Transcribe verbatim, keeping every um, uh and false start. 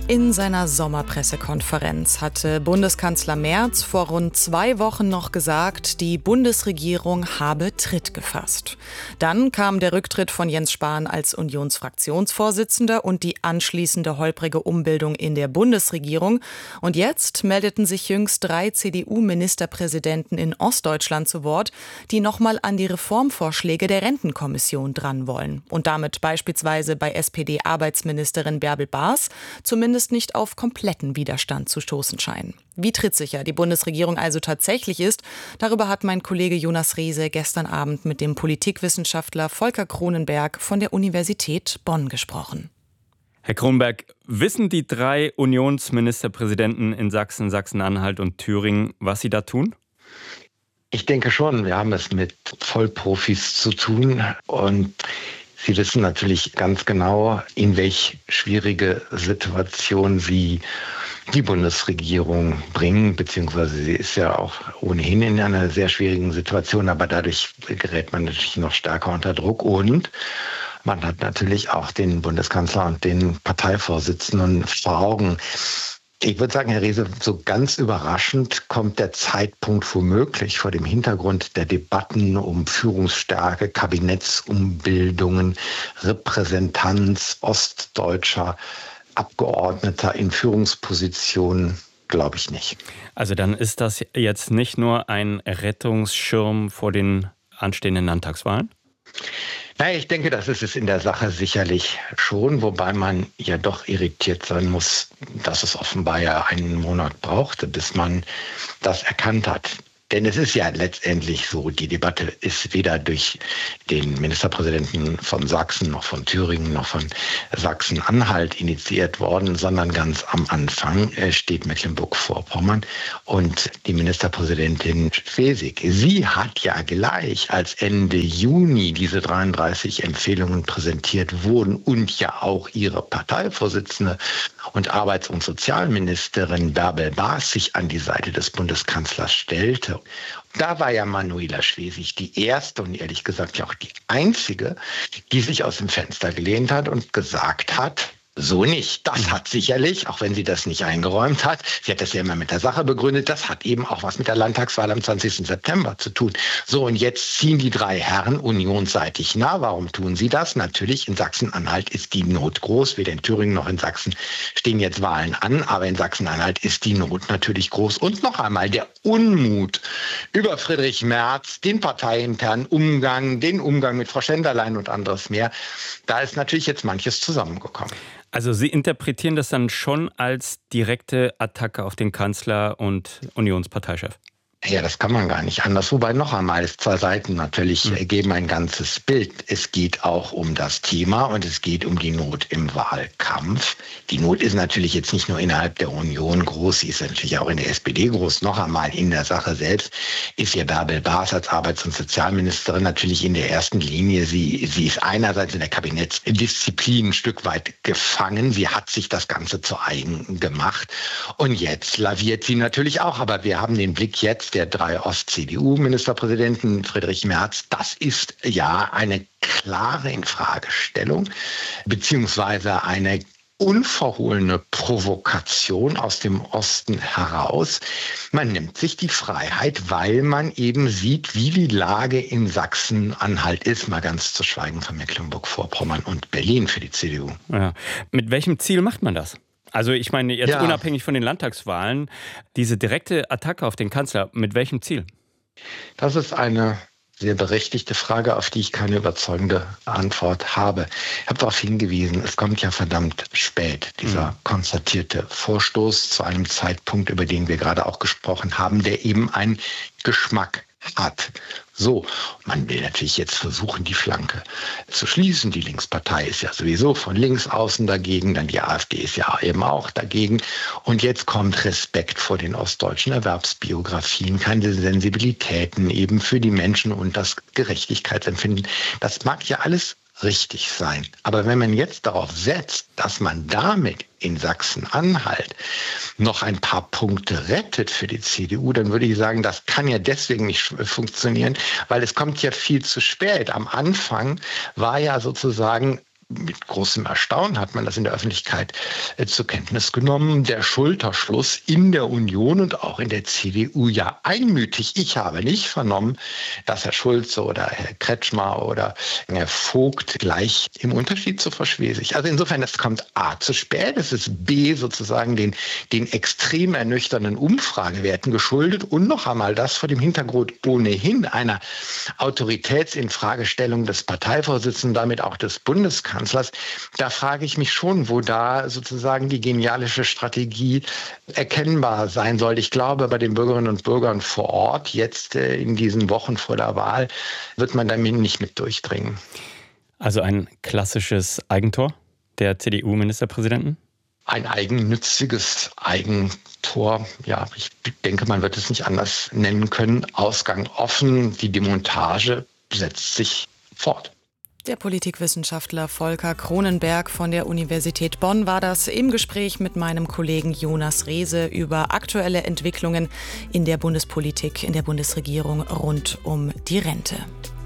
In seiner Sommerpressekonferenz hatte Bundeskanzler Merz vor rund zwei Wochen noch gesagt, die Bundesregierung habe Tritt gefasst. Dann kam der Rücktritt von Jens Spahn als Unionsfraktionsvorsitzender und die anschließende holprige Umbildung in der Bundesregierung. Und jetzt meldeten sich jüngst drei C D U-Ministerpräsidenten in Ostdeutschland zu Wort, die nochmal an die Reformvorschläge der Rentenkommission dran wollen. Und damit beispielsweise bei S P D-Arbeitsministerin Bärbel Baas zumindest nicht auf kompletten Widerstand zu stoßen scheinen. Wie trittsicher die Bundesregierung also tatsächlich ist, darüber hat mein Kollege Jonas Riese gestern Abend mit dem Politikwissenschaftler Volker Cronenberg von der Universität Bonn gesprochen. Herr Cronenberg, wissen die drei Unionsministerpräsidenten in Sachsen, Sachsen-Anhalt und Thüringen, was sie da tun? Ich denke schon, wir haben es mit Vollprofis zu tun und Sie wissen natürlich ganz genau, in welch schwierige Situation Sie die Bundesregierung bringen, beziehungsweise sie ist ja auch ohnehin in einer sehr schwierigen Situation, aber dadurch gerät man natürlich noch stärker unter Druck und man hat natürlich auch den Bundeskanzler und den Parteivorsitzenden vor Augen. Ich würde sagen, Herr Riese, so ganz überraschend kommt der Zeitpunkt womöglich vor dem Hintergrund der Debatten um Führungsstärke, Kabinettsumbildungen, Repräsentanz ostdeutscher Abgeordneter in Führungspositionen, glaube ich nicht. Also dann ist das jetzt nicht nur ein Rettungsschirm vor den anstehenden Landtagswahlen? Naja, ich denke, das ist es in der Sache sicherlich schon, wobei man ja doch irritiert sein muss, dass es offenbar ja einen Monat brauchte, bis man das erkannt hat. Denn es ist ja letztendlich so, die Debatte ist weder durch den Ministerpräsidenten von Sachsen, noch von Thüringen, noch von Sachsen-Anhalt initiiert worden, sondern ganz am Anfang steht Mecklenburg-Vorpommern und die Ministerpräsidentin Schwesig. Sie hat ja gleich, als Ende Juni diese dreiunddreißig Empfehlungen präsentiert wurden und ja auch ihre Parteivorsitzende und Arbeits- und Sozialministerin Bärbel Baas sich an die Seite des Bundeskanzlers stellte. Da war ja Manuela Schwesig die erste und ehrlich gesagt ja auch die einzige, die sich aus dem Fenster gelehnt hat und gesagt hat, so nicht. Das hat sicherlich, auch wenn sie das nicht eingeräumt hat, sie hat das ja immer mit der Sache begründet, das hat eben auch was mit der Landtagswahl am zwanzigsten September zu tun. So, und jetzt ziehen die drei Herren unionsseitig nah. Warum tun sie das? Natürlich, in Sachsen-Anhalt ist die Not groß. Weder in Thüringen noch in Sachsen stehen jetzt Wahlen an, aber in Sachsen-Anhalt ist die Not natürlich groß. Und noch einmal der Unmut über Friedrich Merz, den parteiinternen Umgang, den Umgang mit Frau Schenderlein und anderes mehr. Da ist natürlich jetzt manches zusammengekommen. Also Sie interpretieren das dann schon als direkte Attacke auf den Kanzler und Unionsparteichef? Ja, das kann man gar nicht anders. Wobei noch einmal, zwei Seiten natürlich mhm. geben ein ganzes Bild. Es geht auch um das Thema und es geht um die Not im Wahlkampf. Die Not ist natürlich jetzt nicht nur innerhalb der Union groß, sie ist natürlich auch in der S P D groß. Noch einmal in der Sache selbst ist ja Bärbel Baas als Arbeits- und Sozialministerin natürlich in der ersten Linie. Sie, sie ist einerseits in der Kabinettsdisziplin ein Stück weit gefangen. Sie hat sich das Ganze zu eigen gemacht. Und jetzt laviert sie natürlich auch. Aber wir haben den Blick jetzt der drei Ost-C D U-Ministerpräsidenten, Friedrich Merz. Das ist ja eine klare Infragestellung, beziehungsweise eine unverhohlene Provokation aus dem Osten heraus. Man nimmt sich die Freiheit, weil man eben sieht, wie die Lage in Sachsen-Anhalt ist, mal ganz zu schweigen von Mecklenburg-Vorpommern und Berlin für die C D U. Ja. Mit welchem Ziel macht man das? Also ich meine, jetzt ja. unabhängig von den Landtagswahlen, diese direkte Attacke auf den Kanzler, mit welchem Ziel? Das ist eine sehr berechtigte Frage, auf die ich keine überzeugende Antwort habe. Ich habe darauf hingewiesen, es kommt ja verdammt spät, dieser mhm. konstatierte Vorstoß zu einem Zeitpunkt, über den wir gerade auch gesprochen haben, der eben einen Geschmack hat. So, man will natürlich jetzt versuchen, die Flanke zu schließen. Die Linkspartei ist ja sowieso von links außen dagegen, dann die AfD ist ja eben auch dagegen. Und jetzt kommt Respekt vor den ostdeutschen Erwerbsbiografien, keine Sensibilitäten eben für die Menschen und das Gerechtigkeitsempfinden. Das mag ja alles richtig sein. Aber wenn man jetzt darauf setzt, dass man damit in Sachsen-Anhalt noch ein paar Punkte rettet für die C D U, dann würde ich sagen, das kann ja deswegen nicht funktionieren, weil es kommt ja viel zu spät. Am Anfang war ja sozusagen mit großem Erstaunen hat man das in der Öffentlichkeit äh, zur Kenntnis genommen, der Schulterschluss in der Union und auch in der C D U ja einmütig. Ich habe nicht vernommen, dass Herr Schulze oder Herr Kretschmer oder Herr Vogt gleich im Unterschied zu Frau Schwesig. Also insofern, das kommt A zu spät, es ist B sozusagen den, den extrem ernüchternden Umfragewerten geschuldet und noch einmal das vor dem Hintergrund ohnehin einer Autoritätsinfragestellung des Parteivorsitzenden, damit auch des Bundeskanzlers. Da frage ich mich schon, wo da sozusagen die genialische Strategie erkennbar sein soll. Ich glaube, bei den Bürgerinnen und Bürgern vor Ort, jetzt äh, in diesen Wochen vor der Wahl, wird man damit nicht mit durchdringen. Also ein klassisches Eigentor der C D U-Ministerpräsidenten? Ein eigennütziges Eigentor. Ja, ich denke, man wird es nicht anders nennen können. Ausgang offen, die Demontage setzt sich fort. Der Politikwissenschaftler Volker Cronenberg von der Universität Bonn war das im Gespräch mit meinem Kollegen Jonas Rehse über aktuelle Entwicklungen in der Bundespolitik, in der Bundesregierung rund um die Rente.